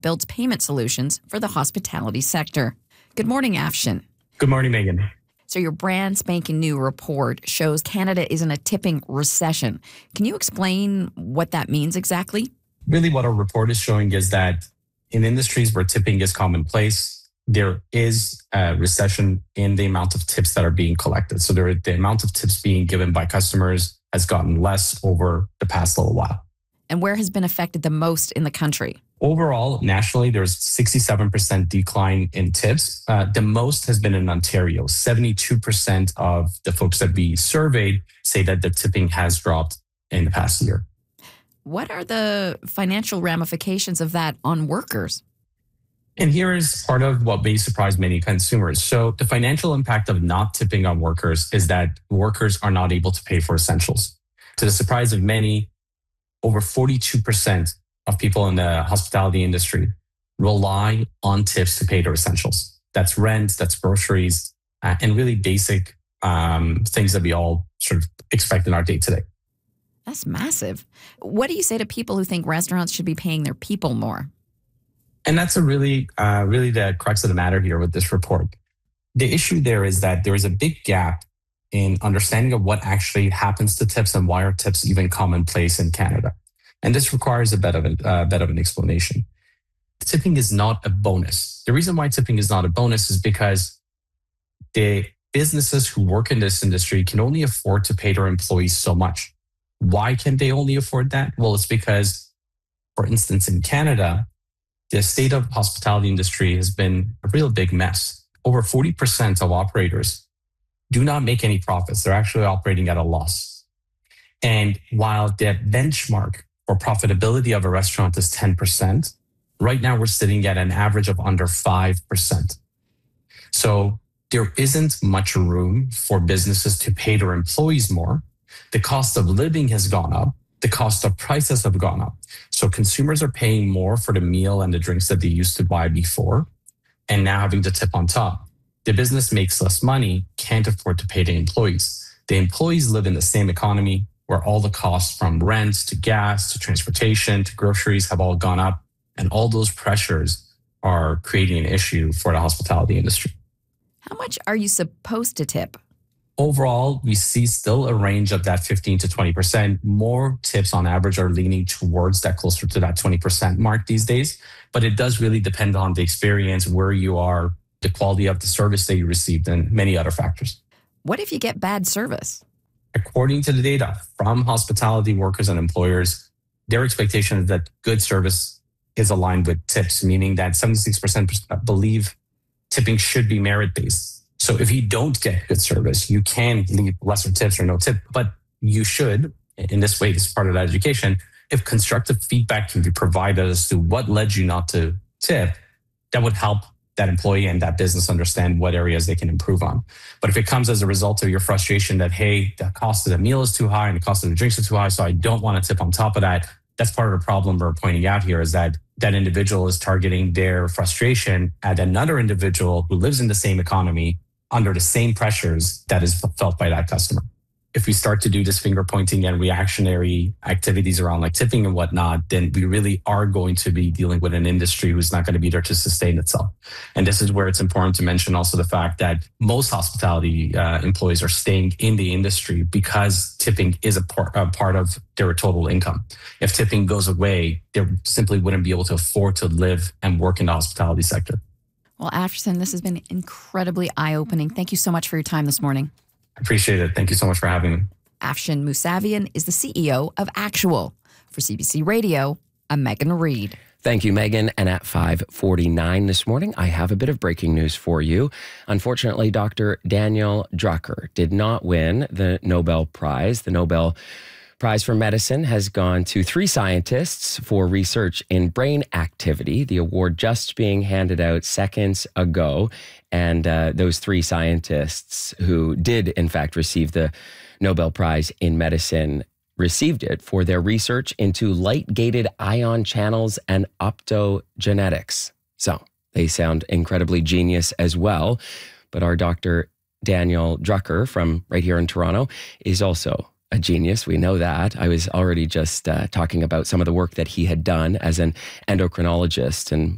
builds payment solutions for the hospitality sector. Good morning, Afshin. Good morning, Megan. So your brand spanking new report shows Canada is in a tipping recession. Can you explain what that means exactly? Really what our report is showing is that in industries where tipping is commonplace, there is a recession in the amount of tips that are being collected. So the amount of tips being given by customers has gotten less over the past little while. And where has been affected the most in the country? Overall, nationally, there's 67% decline in tips. The most has been in Ontario. 72% of the folks that we surveyed say that their tipping has dropped in the past year. What are the financial ramifications of that on workers? And here is part of what may surprise many consumers. So the financial impact of not tipping on workers is that workers are not able to pay for essentials. To the surprise of many, over 42% of people in the hospitality industry rely on tips to pay their essentials. That's rent, that's groceries, and really basic things that we all sort of expect in our day-to-day. That's massive. What do you say to people who think restaurants should be paying their people more? And that's a really the crux of the matter here with this report. The issue there is that there is a big gap in understanding of what actually happens to tips and why are tips even commonplace in Canada. And this requires a bit of an explanation. Tipping is not a bonus. The reason why tipping is not a bonus is because the businesses who work in this industry can only afford to pay their employees so much. Why can they only afford that? Well, it's because, for instance, in Canada, the state of hospitality industry has been a real big mess. Over 40% of operators do not make any profits. They're actually operating at a loss. And while the benchmark for profitability of a restaurant is 10%, right now we're sitting at an average of under 5%. So there isn't much room for businesses to pay their employees more. The cost of living has gone up. The cost of prices have gone up. So consumers are paying more for the meal and the drinks that they used to buy before, and now having to tip on top. The business makes less money, can't afford to pay the employees. The employees live in the same economy where all the costs from rent to gas to transportation to groceries have all gone up. And all those pressures are creating an issue for the hospitality industry. How much are you supposed to tip? Overall, we see still a range of that 15 to 20%. More tips on average are leaning towards that, closer to that 20% mark these days. But it does really depend on the experience, where you are, the quality of the service that you received, and many other factors. What if you get bad service? According to the data from hospitality workers and employers, their expectation is that good service is aligned with tips, meaning that 76% believe tipping should be merit-based. So if you don't get good service, you can leave lesser tips or no tip, but you should, in this way, this is part of that education, if constructive feedback can be provided as to what led you not to tip, that would help that employee and that business understand what areas they can improve on. But if it comes as a result of your frustration that, hey, the cost of the meal is too high and the cost of the drinks are too high, so I don't want to tip on top of that, that's part of the problem we're pointing out here, is that that individual is targeting their frustration at another individual who lives in the same economy under the same pressures that is felt by that customer. If we start to do this finger pointing and reactionary activities around like tipping and whatnot, then we really are going to be dealing with an industry who's not going to be there to sustain itself. And this is where it's important to mention also the fact that most hospitality employees are staying in the industry because tipping is a part of their total income. If tipping goes away, they simply wouldn't be able to afford to live and work in the hospitality sector. Well, Afshin, this has been incredibly eye-opening. Thank you so much for your time this morning. I appreciate it. Thank you so much for having me. Afshin Mousavian is the CEO of Actual. For CBC Radio, I'm Megan Reed. Thank you, Megan. And at 5:49 this morning, I have a bit of breaking news for you. Unfortunately, Dr. Daniel Drucker did not win the Nobel Prize. The Nobel Prize for Medicine has gone to 3 scientists for research in brain activity. The award just being handed out seconds ago. And those 3 scientists who did, in fact, receive the Nobel Prize in Medicine received it for their research into light-gated ion channels and optogenetics. So they sound incredibly genius as well. But our Dr. Daniel Drucker from right here in Toronto is also a genius. We know that. I was already just talking about some of the work that he had done as an endocrinologist and